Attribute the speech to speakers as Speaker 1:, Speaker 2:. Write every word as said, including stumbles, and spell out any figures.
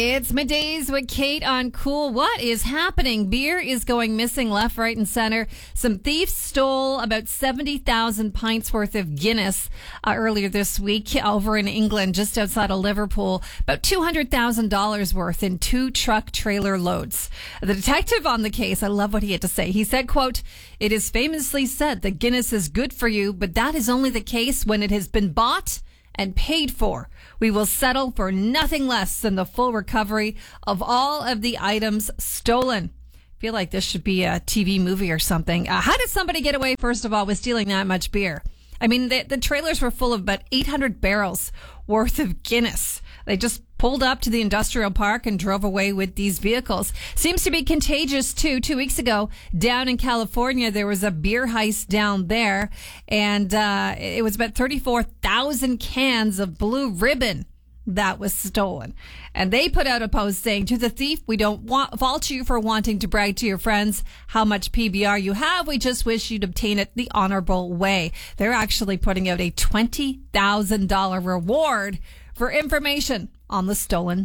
Speaker 1: It's middays with Kate on Cool. What is happening? Beer is going missing left, right, and center. Some thieves stole about seventy thousand pints worth of Guinness uh, earlier this week over in England, just outside of Liverpool. About two hundred thousand dollars worth in two truck trailer loads. The detective on the case, I love what he had to say. He said, quote, "It is famously said that Guinness is good for you, but that is only the case when it has been bought and paid for. We will settle for nothing less than the full recovery of all of the items stolen." I feel like this should be a T V movie or something. Uh, how did somebody get away, first of all, with stealing that much beer? I mean, the, the trailers were full of about eight hundred barrels worth of Guinness. They just pulled up to the industrial park and drove away with these vehicles. Seems to be contagious, too. Two weeks ago, down in California, there was a beer heist down there, and uh, it was about thirty-four thousand cans of Blue Ribbon that was stolen. And they put out a post saying, "To the thief, we don't want, fault you for wanting to brag to your friends how much P B R you have. We just wish you'd obtain it the honorable way." They're actually putting out a twenty thousand dollars reward for information on the stolen